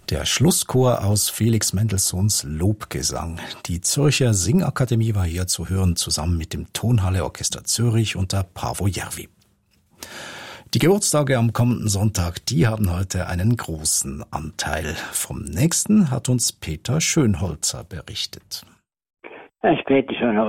Der Schlusschor aus Felix Mendelssohns Lobgesang. Die Zürcher Singakademie war hier zu hören, zusammen mit dem Tonhalle Orchester Zürich unter Paavo Järvi. Die Geburtstage am kommenden Sonntag, die haben heute einen großen Anteil. Vom nächsten hat uns Peter Schönholzer berichtet. Peter Schönholzer.